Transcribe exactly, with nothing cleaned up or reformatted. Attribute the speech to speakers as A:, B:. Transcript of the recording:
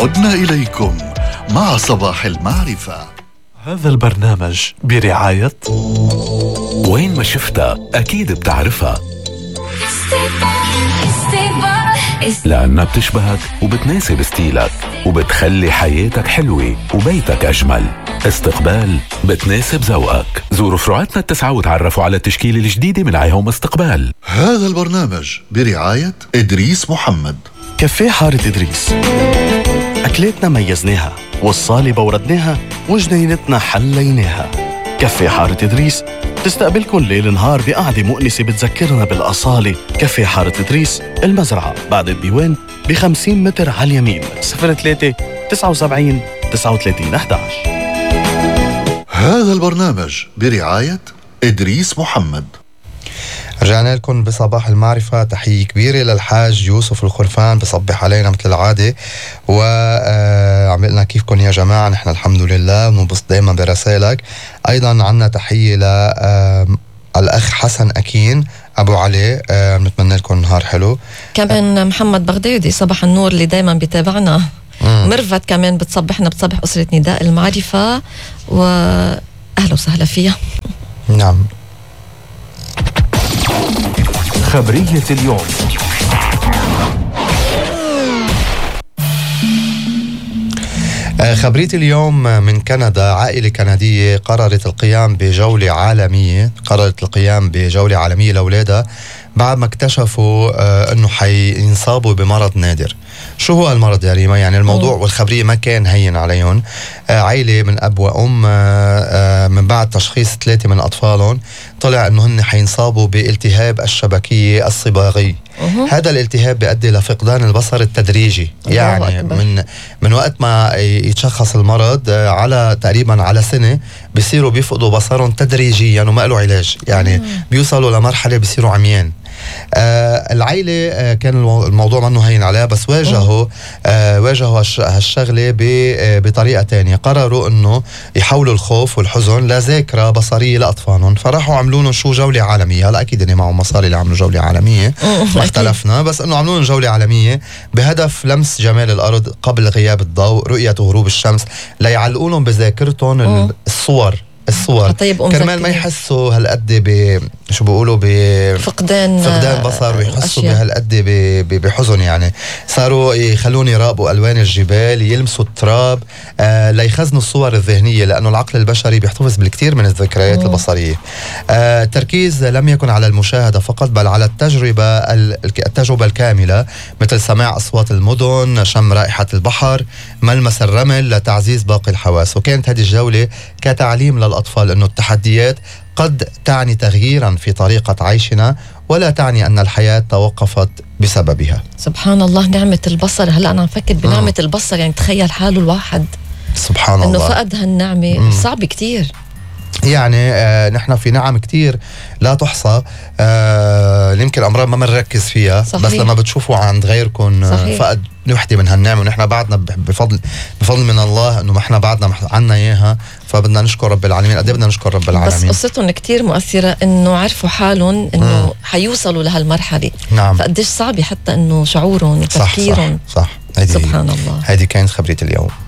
A: عدنا إليكم مع صباح المعرفة.
B: هذا البرنامج برعاية
C: وين ما شفتها أكيد بتعرفها، لأنها بتشبهك وبتناسب ستيلك وبتخلي حياتك حلوة وبيتك أجمل. استقبال بتناسب ذوقك. زوروا فروعاتنا التسعة وتعرفوا على التشكيلة الجديدة من عيهوم استقبال.
A: هذا البرنامج برعاية إدريس محمد.
D: كافيه حارة إدريس، أكلاتنا ميزناها والصالة بوردناها وجنينتنا حليناها. كافيه حارة إدريس تستقبلكن ليل نهار بقعدة مؤنسة بتذكرنا بالأصالة. كافيه حارة إدريس، المزرعة بعد الديوان بخمسين متر على اليمين. صفر ثلاثة تسعة وسبعين تسعة وثلاثين أحد عشر.
A: هذا البرنامج برعاية إدريس محمد.
E: رجعنا لكم بصباح المعرفة. تحية كبيرة للحاج يوسف الخرفان، بصبح علينا مثل العادة وعملنا كيفكم يا جماعة. نحن الحمد لله ونبسط دايما برسائلك. أيضا عنا تحية للأخ حسن أكين أبو علي، نتمنى لكم نهار حلو.
F: كمان محمد بغدادي صباح النور اللي دايما بيتابعنا. مرفت كمان بتصبحنا، بتصبح أسرة نداء المعرفة وأهلا وسهلا فيها.
E: نعم.
B: خبرية اليوم.
E: خبرية اليوم من كندا. عائلة كندية قررت القيام بجولة عالمية قررت القيام بجولة عالمية لأولادها بعد ما اكتشفوا آه أنه حينصابوا بمرض نادر. شو هو المرض يا ريما؟ يعني الموضوع والخبرية ما كان هين عليهم. آه عائلة من أب وأم، آه آه من بعد تشخيص ثلاثة من أطفالهم طلع أنه هن حينصابوا بالتهاب الشبكية الصباغي. هذا الالتهاب بيؤدي لفقدان البصر التدريجي، يعني من من وقت ما يتشخص المرض على تقريبا على سنة بيصيروا بيفقدوا بصرهم تدريجيا وما له علاج، يعني مم. بيوصلوا لمرحلة بيصيروا عميان. آه العائلة آه كان الموضوع منه هين عليها، بس واجهوا آه واجهوا هالشغلة بطريقة تانية. قرروا انه يحولوا الخوف والحزن لذاكرة بصرية لأطفالهم، فراحوا عملوا لهم شو جولة عالمية. هلا اكيد اني معهم مصاري لعملوا جولة عالمية، ما اختلفنا، بس انه عملوا لهم جولة عالمية بهدف لمس جمال الارض قبل غياب الضوء، رؤية غروب الشمس، ليعلقوا لهم بذاكرتهم الصور الصور كرمال ما يحسوا هالقد ب شو بيقولوا
F: بفقدان
E: فقدان بصر، ويحسوا بهالقد بحزن. يعني صاروا يخلون يراقبوا ألوان الجبال، يلمسوا التراب، آه ليخزنوا الصور الذهنية، لأنه العقل البشري بيحتفظ بالكثير من الذكريات أوه. البصرية. آه التركيز لم يكن على المشاهدة فقط، بل على التجربة التجربة الكاملة، مثل سماع أصوات المدن، شم رائحة البحر، ملمس الرمل، لتعزيز باقي الحواس. وكانت هذه الجولة كتعليم للأطفال أنه التحديات قد تعني تغييرا في طريقة عيشنا، ولا تعني أن الحياة توقفت بسببها.
F: سبحان الله، نعمة البصر. هلأ أنا مفكر بنعمة م. البصر، يعني تخيل حاله الواحد
E: سبحان
F: إنه
E: الله
F: إنه فقد هالنعمة م. صعب كتير. يعني
E: آه نحن في نعم كتير لا تحصى، آه يمكن أمراض ما بنركز فيها. صحيح. بس لما بتشوفوا عند غيركم فقد نوحدة من هالنعمة، ونحن بعدنا بفضل بفضل من الله انه ما احنا بعدنا عنا اياها، فبدنا نشكر رب العالمين. قد ايه بدنا نشكر رب العالمين.
F: بس قصتهم كتير مؤثرة، انه عرفوا حالهم انه مم. حيوصلوا لهالمرحلة.
E: نعم.
F: فقديش صعب حتى انه شعورهم وتفكيرهم.
E: صح صح, صح.
F: سبحان الله.
E: هذه كانت خبرية اليوم.